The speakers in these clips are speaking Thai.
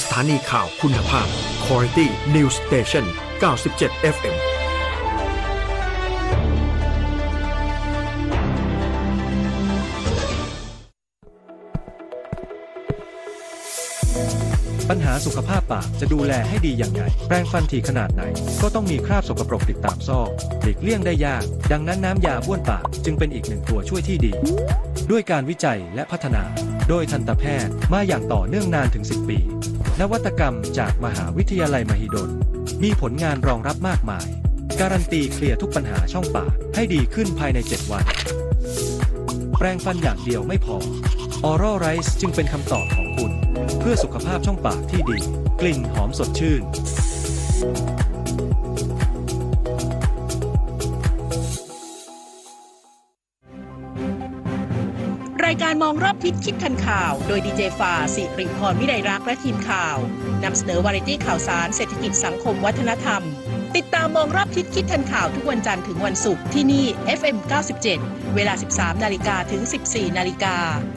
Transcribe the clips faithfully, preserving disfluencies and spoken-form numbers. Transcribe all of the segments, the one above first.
ถานีข่าวคุณภาพ Quality News Station เก้าสิบเจ็ด เอฟ เอ็มปัญหาสุขภาพปากจะดูแลให้ดีอย่างไรแปรงฟันถี่ขนาดไหนก็ต้องมีคราบสกปรกติดตามซอกหลีกเลี่ยงได้ยากดังนั้นน้ำยาบ้วนปากจึงเป็นอีกหนึ่งตัวช่วยที่ดีด้วยการวิจัยและพัฒนาโดยทันตแพทย์มาอย่างต่อเนื่องนานถึงสิบปีนวัตกรรมจากมหาวิทยาลัยมหิดลมีผลงานรองรับมากมายการันตีเคลียร์ทุกปัญหาช่องปากให้ดีขึ้นภายในเจ็ดวันแปรงฟันอย่างเดียวไม่พอ Oral Rice จึงเป็นคำตอบของคุณเพื่อสุขภาพช่องปากที่ดีกลิ่นหอมสดชื่นรายการมองรอบทิศคิดทันข่าวโดยดีเจฟ้าสิริพรวิไลรักษ์และทีมข่าวนำเสนอวาไรตี้ข่าวสารเศรษฐกิจสังคมวัฒนธรรมติดตามมองรอบทิศคิดทันข่าวทุกวันจันทร์ถึงวันศุกร์ที่นี่ เอฟ เอ็ม เก้าสิบเจ็ด เวลา สิบสามนาฬิกา ถึง สิบสี่นาฬิกา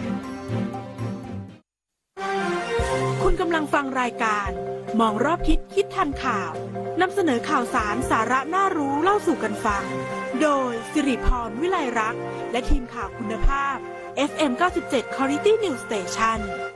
คุณกำลังฟังรายการมองรอบทิศคิดทันข่าวนำเสนอข่าวสารสาระน่ารู้เล่าสู่กันฟังโดยสิริพรวิไลรักษ์และทีมข่าวคุณภาพ เอฟ เอ็ม เก้าสิบเจ็ด Quality News Station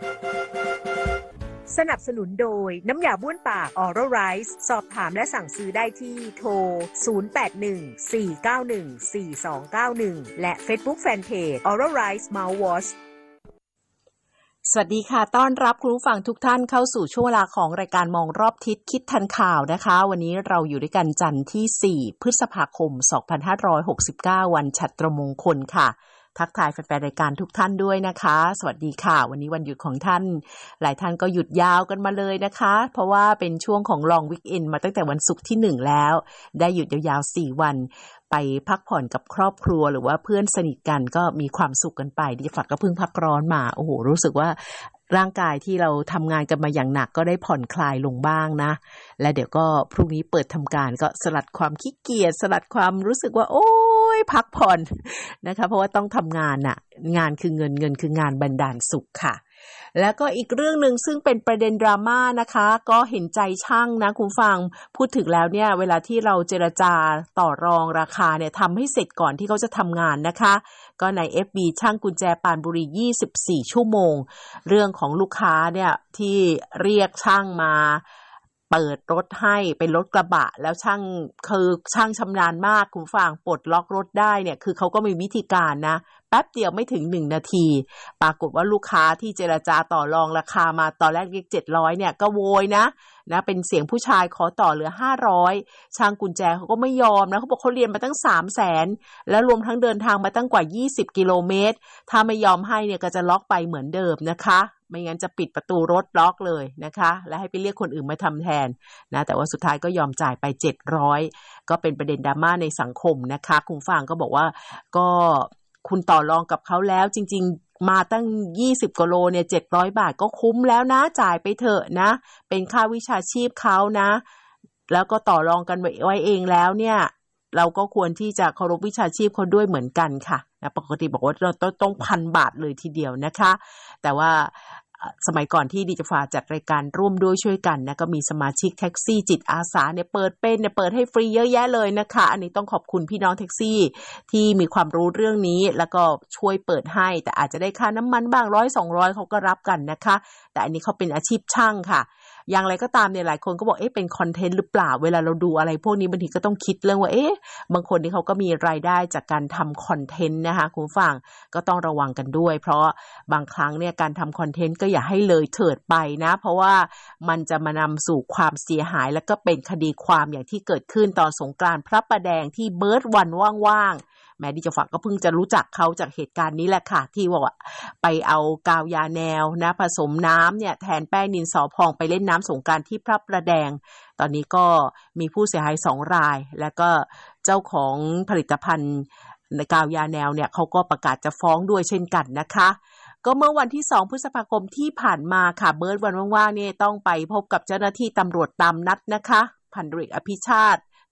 สนับสนุนโดยน้ำยาบ้วนปาก Oral Rice สอบถามและสั่งซื้อได้ที่โทรศูนย์ แปด หนึ่ง สี่ เก้า หนึ่ง สี่ สอง เก้า หนึ่งและ Facebook Fanpage Oral Rice Mouthwash สวัสดีค่ะต้อนรับคุณผู้ฟังทุกท่านเข้าสู่ช่วงเวลาของรายการมองรอบทิศคิดทันข่าวนะคะวันนี้เราอยู่ด้วยกันจันทร์ที่สี่พฤษภาคมสองพันห้าร้อยหกสิบเก้าวันฉัตรมงคลค่ะทักทายแฟนๆรายการทุกท่านด้วยนะคะสวัสดีค่ะวันนี้วันหยุดของท่านหลายท่านก็หยุดยาวกันมาเลยนะคะเพราะว่าเป็นช่วงของ Long Weekend มาตั้งแต่วันศุกร์ที่หนึ่งแล้วได้หยุดยาวๆสี่วันไปพักผ่อนกับครอบครัวหรือว่าเพื่อนสนิทกันก็มีความสุขกันไปดิฝักก็เพิ่งพักร้อนมาโอ้โหรู้สึกว่าร่างกายที่เราทำงานกันมาอย่างหนักก็ได้ผ่อนคลายลงบ้างนะและเดี๋ยวก็พรุ่งนี้เปิดทำการก็สลัดความขี้เกียจสลัดความรู้สึกว่าโอ๊ยพักผ่อนนะคะเพราะว่าต้องทำงานน่ะงานคือเงินเงินคืองานบันดาลสุขค่ะแล้วก็อีกเรื่องนึงซึ่งเป็นประเด็นดราม่านะคะก็เห็นใจช่างนะคุณฟังพูดถึงแล้วเนี่ยเวลาที่เราเจรจาต่อรองราคาเนี่ยทำให้เสร็จก่อนที่เขาจะทำงานนะคะก็ใน เอฟ บี ช่างกุญแจปานบุรียี่สิบสี่ชั่วโมงเรื่องของลูกค้าเนี่ยที่เรียกช่างมาเปิดรถให้เป็นรถกระบะแล้วช่างคือช่างชำนาญมากคุณฟังปลดล็อกรถได้เนี่ยคือเขาก็มีวิธีการนะแป๊บเดียวไม่ถึงหนึ่งนาทีปรากฏว่าลูกค้าที่เจรจาต่อรองราคามาตอนแรกเรียกเจ็ดร้อยเนี่ยก็โวยนะนะเป็นเสียงผู้ชายขอต่อเหลือห้าร้อยช่างกุญแจเขาก็ไม่ยอมนะเขาบอกเขาเรียนมาตั้ง สามแสน แล้วรวมทั้งเดินทางมาตั้งกว่ายี่สิบกิโลเมตรถ้าไม่ยอมให้เนี่ยก็จะล็อกไปเหมือนเดิมนะคะไม่งั้นจะปิดประตูรถล็อกเลยนะคะและให้ไปเรียกคนอื่นมาทำแทนนะแต่ว่าสุดท้ายก็ยอมจ่ายไปเจ็ดร้อยก็เป็นประเด็นดราม่าในสังคมนะคะคุณฟังก็บอกว่าก็คุณต่อรองกับเขาแล้วจริงๆมาตั้งยี่สิบกิโลเนี่ยเจ็ดร้อยบาทก็คุ้มแล้วนะจ่ายไปเถอะนะเป็นค่าวิชาชีพเขานะแล้วก็ต่อรองกันไว้เองแล้วเนี่ยเราก็ควรที่จะเคารพวิชาชีพเขาด้วยเหมือนกันค่ะนะปกติบอกว่าเราต้องต้องพันบาทเลยทีเดียวนะคะแต่ว่าสมัยก่อนที่ดิจิฟ้าจัดรายการร่วมด้วยช่วยกันนะก็มีสมาชิกแท็กซี่จิตอาสาเนี่ยเปิดเป็นเนี่ยเปิดให้ฟรีเยอะแยะเลยนะคะอันนี้ต้องขอบคุณพี่น้องแท็กซี่ที่มีความรู้เรื่องนี้แล้วก็ช่วยเปิดให้แต่อาจจะได้ค่าน้ำมันบ้างร้อยสองร้อยเขาก็รับกันนะคะแต่อันนี้เขาเป็นอาชีพช่างค่ะอย่างไรก็ตามเนี่ยหลายคนก็บอกเอ๊ะเป็นคอนเทนต์หรือเปล่าเวลาเราดูอะไรพวกนี้บางทีก็ต้องคิดเรื่องว่าเอ๊ะบางคนที่เขาก็มีรายได้จากการทำคอนเทนต์นะคะคุณผู้ฟังก็ต้องระวังกันด้วยเพราะบางครั้งเนี่ยการทำคอนเทนต์ก็อย่าให้เลยเถิดไปนะเพราะว่ามันจะมานำสู่ความเสียหายแล้วก็เป็นคดีความอย่างที่เกิดขึ้นตอนสงกรานต์พระประแดงที่เบิร์ดวันว่างๆแม่ดิจะฝากก็เพิ่งจะรู้จักเขาจากเหตุการณ์นี้แหละค่ะที่ว่าไปเอากาวยาแนวนะผสมน้ำเนี่ยแทนแป้งดินสอพองไปเล่นน้ำสงกรานต์ที่พระประแดงตอนนี้ก็มีผู้เสียหายสองรายแล้วก็เจ้าของผลิตภัณฑ์กาวยาแนวเนี่ยเขาก็ประกาศจะฟ้องด้วยเช่นกันนะคะก็เมื่อวันที่สองพฤษภาคมที่ผ่านมาค่ะเบิร์ดวันว่างๆนี่ต้องไปพบกับเจ้าหน้าที่ตำรวจตามนัดนะคะพันตำรวจเอกอภิชาติ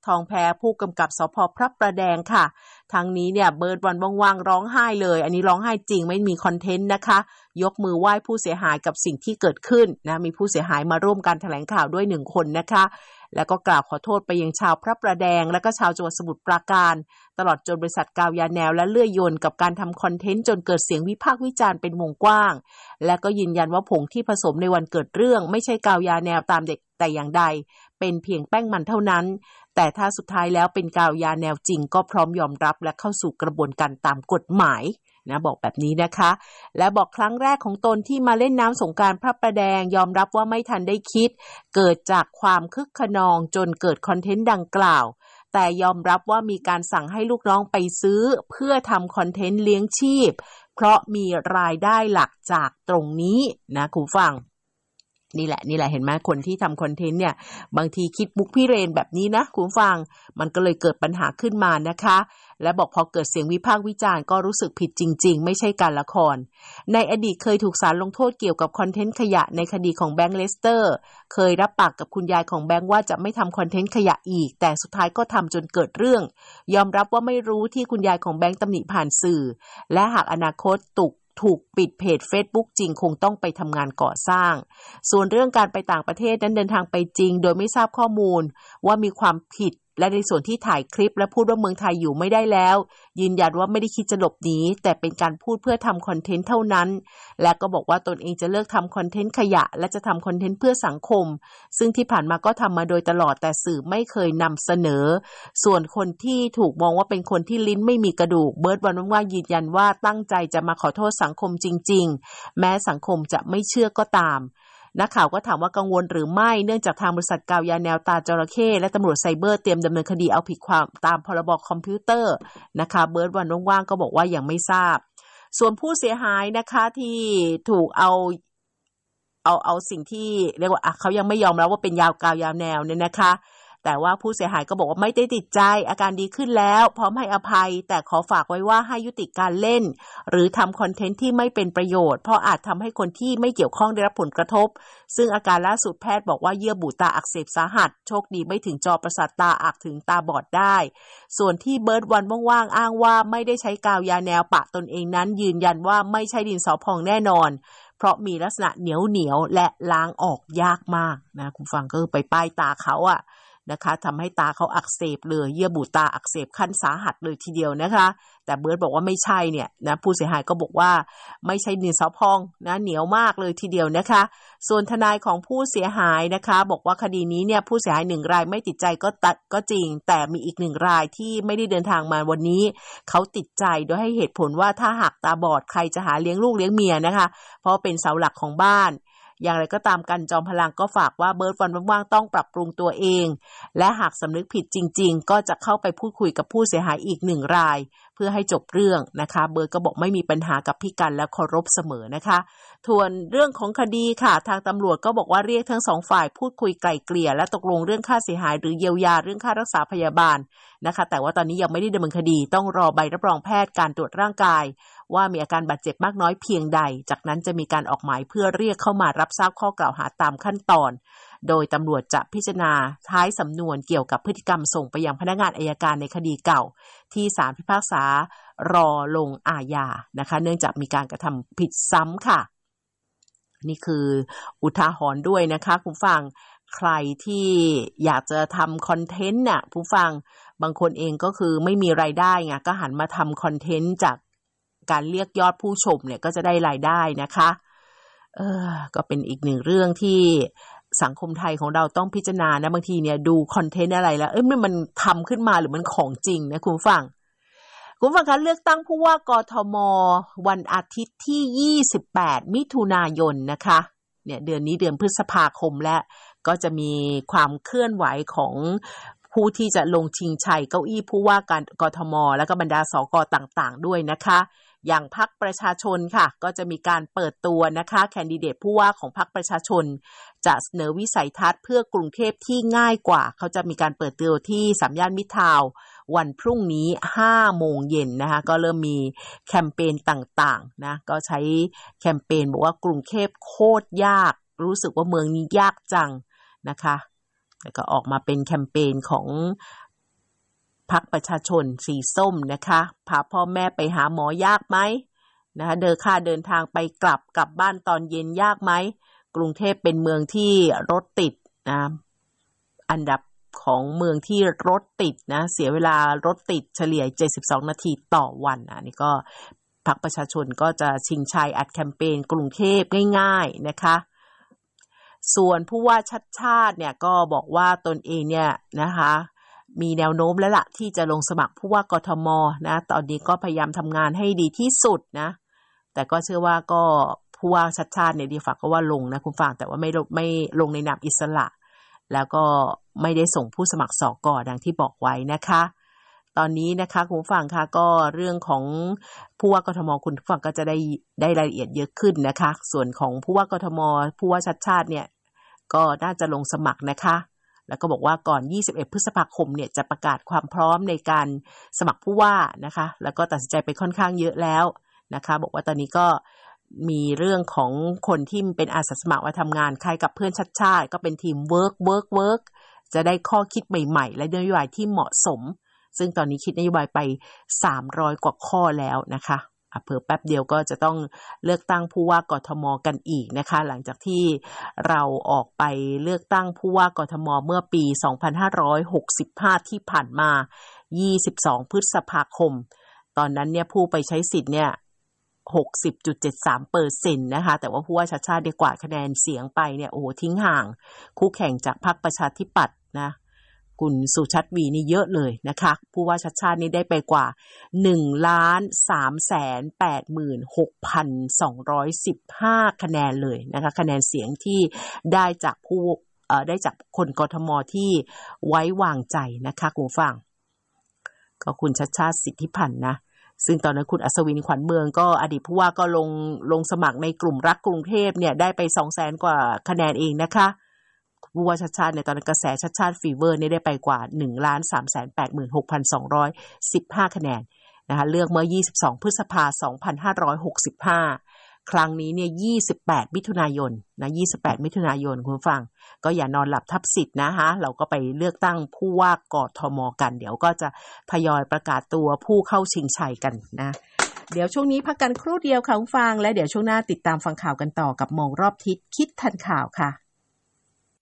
ทองแพผู้กำกับสภ.พระประแดงค่ะทั้งนี้เนี่ยเบิร์ดวันว่างๆร้องไห้เลยอันนี้ร้องไห้จริงไม่มีคอนเทนต์นะคะยกมือไหว้ผู้เสียหายกับสิ่งที่เกิดขึ้นนะมีผู้เสียหายมาร่วมการแถลงข่าวด้วยหนึ่งคนนะคะแล้วก็กล่าวขอโทษไปยังชาวพระประแดงและก็ชาวจังหวัดสมุทรปราการตลอดจนบริษัทกาวยาแนวและเลื่อยยนต์กับการทำคอนเทนต์จนเกิดเสียงวิพากษ์วิจารณ์เป็นวงกว้างและก็ยืนยันว่าผงที่ผสมในวันเกิดเรื่องไม่ใช่กาวยาแนวตามเด็กแต่อย่างใดเป็นเพียงแป้งมันเท่านั้นแต่ถ้าสุดท้ายแล้วเป็นกาวยาแนวจริงก็พร้อมยอมรับและเข้าสู่กระบวนการตามกฎหมายนะบอกแบบนี้นะคะและบอกครั้งแรกของตนที่มาเล่นน้ำสงกรานต์พระประแดงยอมรับว่าไม่ทันได้คิดเกิดจากความคึกขนองจนเกิดคอนเทนต์ดังกล่าวแต่ยอมรับว่ามีการสั่งให้ลูกน้องไปซื้อเพื่อทำคอนเทนต์เลี้ยงชีพเพราะมีรายได้หลักจากตรงนี้นะคุณฟังนี่แหละนี่แหละเห็นไหมคนที่ทำคอนเทนต์เนี่ยบางทีคิดมุกพี่เรนแบบนี้นะคุณฟังมันก็เลยเกิดปัญหาขึ้นมานะคะและบอกพอเกิดเสียงวิพากษ์วิจารณ์ก็รู้สึกผิดจริงๆไม่ใช่การละครในอดีตเคยถูกศาลลงโทษเกี่ยวกับคอนเทนต์ขยะในคดีของแบงค์เลสเตอร์เคยรับปากกับคุณยายของแบงค์ว่าจะไม่ทำคอนเทนต์ขยะอีกแต่สุดท้ายก็ทำจนเกิดเรื่องยอมรับว่าไม่รู้ที่คุณยายของแบงค์ตำหนิผ่านสื่อและหากอนาคตตุกถูกปิดเพจ Facebook จริงคงต้องไปทำงานก่อสร้างส่วนเรื่องการไปต่างประเทศนั้นเดินทางไปจริงโดยไม่ทราบข้อมูลว่ามีความผิดและในส่วนที่ถ่ายคลิปและพูดว่าเมืองไทยอยู่ไม่ได้แล้วยืนยันว่าไม่ได้คิดจะหลบหนีแต่เป็นการพูดเพื่อทำคอนเทนต์เท่านั้นและก็บอกว่าตนเองจะเลิกทำคอนเทนต์ขยะและจะทำคอนเทนต์เพื่อสังคมซึ่งที่ผ่านมาก็ทำมาโดยตลอดแต่สื่อไม่เคยนำเสนอส่วนคนที่ถูกมองว่าเป็นคนที่ลิ้นไม่มีกระดูกเบิร์ดวันว่างยืนยันว่าตั้งใจจะมาขอโทษสังคมจริงๆแม้สังคมจะไม่เชื่อก็ตามนักข่าวก็ถามว่ากังวลหรือไม่เนื่องจากทางบริษัทกาวยาแนวตาจระเข้และตำรวจไซเบอร์เตรียมดำเนินคดีเอาผิดความตามพรบคอมพิวเตอร์นะคะเบิร์ดวันว่างๆก็บอกว่ายังไม่ทราบส่วนผู้เสียหายนะคะที่ถูกเอาเอาเอาสิ่งที่เรียกว่าอ่ะเขายังไม่ยอมรับว่าเป็นยาวกาวยาวแนวเนี่ยนะคะแต่ว่าผู้เสียหายก็บอกว่าไม่ได้ติดใจอาการดีขึ้นแล้วพร้อมให้อภัยแต่ขอฝากไว้ว่าให้ยุติการเล่นหรือทำคอนเทนต์ที่ไม่เป็นประโยชน์เพราะอาจทำให้คนที่ไม่เกี่ยวข้องได้รับผลกระทบซึ่งอาการล่าสุดแพทย์บอกว่าเยื่อบุตาอักเสบสาหัสโชคดีไม่ถึงจอประสาทตาอักถึงตาบอดได้ส่วนที่เบิร์ดวันว่างๆอ้างว่าไม่ได้ใช้กาวยาแนวปะตนเองนั้นยืนยันว่าไม่ใช่ดินสอพองแน่นอนเพราะมีลักษณะเหนียวเหนียวและล้างออกยากมากนะคุณฟังก็ไปป้ายตาเขาอะนะคะทำให้ตาเขาอักเสบเลยเยื่อบุตาอักเสบขั้นสาหัสเลยทีเดียวนะคะแต่เบิร์ดบอกว่าไม่ใช่เนี่ยนะผู้เสียหายก็บอกว่าไม่ใช่ดินสอพองนะเหนียวมากเลยทีเดียวนะคะส่วนทนายของผู้เสียหายนะคะบอกว่าคดีนี้เนี่ยผู้เสียหายหนึ่งรายไม่ติดใจก็ตัดก็จริงแต่มีอีกหนึ่งรายที่ไม่ได้เดินทางมาวันนี้เขาติดใจโดยให้เหตุผลว่าถ้าหากตาบอดใครจะหาเลี้ยงลูกเลี้ยงเมียนะคะเพราะเป็นเสาหลักของบ้านอย่างไรก็ตามกันจอมพลังก็ฝากว่าเบิร์ดวันว่างๆต้องปรับปรุงตัวเองและหากสำนึกผิดจริงๆก็จะเข้าไปพูดคุยกับผู้เสียหายอีกหนึ่งรายเพื่อให้จบเรื่องนะคะเบิร์ดก็บอกไม่มีปัญหากับพี่กันและเคารพเสมอนะคะส่วนเรื่องของคดีค่ะทางตำรวจก็บอกว่าเรียกทั้งสองฝ่ายพูดคุยไกล่เกลี่ยและตกลงเรื่องค่าเสียหายหรือเยียวยาเรื่องค่ารักษาพยาบาลนะคะแต่ว่าตอนนี้ยังไม่ได้ดำเนินคดีต้องรอใบรับรองแพทย์การตรวจร่างกายว่ามีอาการบาดเจ็บมากน้อยเพียงใดจากนั้นจะมีการออกหมายเพื่อเรียกเข้ามารับทราบข้อกล่าวหาตามขั้นตอนโดยตำรวจจะพิจารณาท้ายสำนวนเกี่ยวกับพฤติกรรมส่งไปยังพนักงานอัยการในคดีเก่าที่ศาลพิพากษารอลงอาญานะคะเนื่องจากมีการกระทำผิดซ้ำค่ะนี่คืออุทาหรณ์ด้วยนะคะคุณฟังใครที่อยากจะทำคอนเทนต์น่ะผู้ฟังบางคนเองก็คือไม่มีรายได้ไงก็หันมาทำคอนเทนต์จากการเรียกยอดผู้ชมเนี่ยก็จะได้รายได้นะคะเออก็เป็นอีกหนึ่งเรื่องที่สังคมไทยของเราต้องพิจารณานะบางทีเนี่ยดูคอนเทนต์อะไรแล้วเอ้ยมันมันทำขึ้นมาหรือมันของจริงนะคุณฟังคุณฟังคะเลือกตั้งผู้ว่ากทมวันอาทิตย์ที่ยี่สิบแปดมิถุนายนนะคะเนี่ยเดือนนี้เดือนพฤษภาคมและก็จะมีความเคลื่อนไหวของผู้ที่จะลงชิงชัยเก้าอี้ผู้ว่าการกทมและก็บรรดาสกต่างๆด้วยนะคะอย่างพรรคประชาชนค่ะก็จะมีการเปิดตัวนะคะแคนดิเดตผู้ว่าของพรรคประชาชนจะเสนอวิสัยทัศน์เพื่อกรุงเทพที่ง่ายกว่าเขาจะมีการเปิดตัวที่สามย่านมิตรทาวน์วันพรุ่งนี้ห้าโมงเย็นนะคะก็เริ่มมีแคมเปญต่างๆนะก็ใช้แคมเปญบอกว่ากรุงเทพโคตรยากรู้สึกว่าเมืองนี้ยากจังนะคะแล้วก็ออกมาเป็นแคมเปญของพรรคประชาชนสีส้มนะคะพาพ่อแม่ไปหาหมอยากไหมนะคะเดินค่าเดินทางไปกลับกลับบ้านตอนเย็นยากไหมกรุงเทพเป็นเมืองที่รถติดนะอันดับของเมืองที่รถติดนะเสียเวลารถติดเฉลี่ยเจ็ดสิบสองนาทีต่อวันอันนี้ก็พรรคประชาชนก็จะชิงชัยอัดแคมเปญกรุงเทพง่ายๆนะคะส่วนผู้ว่าชัดชาติเนี่ยก็บอกว่าตนเองเนี่ยนะคะมีแนวโน้มแล้วล่ะที่จะลงสมัครผู้ว่ากทมนะตอนนี้ก็พยายามทำงานให้ดีที่สุดนะแต่ก็เชื่อว่าก็ผู้ว่าชัดชาติเนี่ยดีฝากก็ว่าลงนะคุณฟังแต่ว่าไม่ไม่ลงในนามอิสระแล้วก็ไม่ได้ส่งผู้สมัครสกดังที่บอกไว้นะคะตอนนี้นะคะคุณฟังค่ะก็เรื่องของผู้ว่ากทมคุณฟังก็จะได้ได้รายละเอียดเยอะขึ้นนะคะส่วนของผู้ว่ากทมผู้ว่าชัดชาติเนี่ยก็น่าจะลงสมัครนะคะแล้วก็บอกว่าก่อนยี่สิบเอ็ดพฤษภาคมเนี่ยจะประกาศความพร้อมในการสมัครผู้ว่านะคะแล้วก็ตัดสินใจไปค่อนข้างเยอะแล้วนะคะบอกว่าตอนนี้ก็มีเรื่องของคนที่เป็นอาสาสมัครมาทำงานใครกับเพื่อนชัดชาติก็เป็นทีม work work work จะได้ข้อคิดใหม่ๆและนโยบายที่เหมาะสมซึ่งตอนนี้คิดนโยบายไปสามร้อยกว่าข้อแล้วนะคะเพิ่มแป๊บเดียวก็จะต้องเลือกตั้งผู้ว่ากทมกันอีกนะคะหลังจากที่เราออกไปเลือกตั้งผู้ว่ากทมเมื่อปีสองพันห้าร้อยหกสิบห้าที่ผ่านมายี่สิบสองพฤษภาคมตอนนั้นเนี่ยผู้ไปใช้สิทธิ์เนี่ย หกสิบจุดเจ็ดสามเปอร์เซ็นต์ นะคะแต่ว่าผู้ว่าชัดชาติได้กวาดคะแนนเสียงไปเนี่ยโอ้โหทิ้งห่างคู่แข่งจากพรรคประชาธิปัตย์นะคุณสุชัชวีนี่เยอะเลยนะคะผู้ว่าชัดชาตินี่ได้ไปกว่า หนึ่งล้านสามแสนแปดหมื่นหกพันสองร้อยสิบห้า คะแนนเลยนะคะคะแนนเสียงที่ได้จากผู้เอ่อได้จากคนกทมที่ไว้วางใจนะคะคุณฟังก็คุณชัดชาติสิทธิพันธ์นะซึ่งตอนนั้นคุณอัศวินขวัญเมืองก็อดีตผู้ว่าก็ลงลงสมัครในกลุ่มรักกรุงเทพเนี่ยได้ไป สองแสน กว่าคะแนนเองนะคะผู้ว่าชัดชาติในตอนนั้นกระแสชัดชาติฟีเวอร์นี่ได้ไปกว่า หนึ่งล้านสามแสนแปดหมื่นหกพันสองร้อยสิบห้า คะแนนนะคะเลือกเมื่อยี่สิบสองพฤษภาคมสองพันห้าร้อยหกสิบห้าครั้งนี้เนี่ยยี่สิบแปดมิถุนายนนะยี่สิบแปดมิถุนายนคุณฟังก็อย่านอนหลับทับสิทธิ์นะฮะเราก็ไปเลือกตั้งผู้ว่ากทมกันเดี๋ยวก็จะทยอยประกาศตัวผู้เข้าชิงชัยกันนะเดี๋ยวช่วงนี้พักกันครู่เดียวค่ะคุณฟังและเดี๋ยวช่วงหน้าติดตามฟังข่าวกันต่อกับมองรอบทิศคิดทันข่าวค่ะ